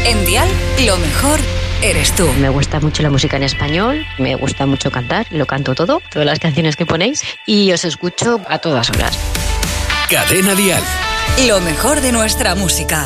En Dial, lo mejor eres tú. Me gusta mucho la música en español, me gusta mucho cantar, lo canto todo, todas las canciones que ponéis, y os escucho a todas horas. Cadena Dial. Lo mejor de nuestra música.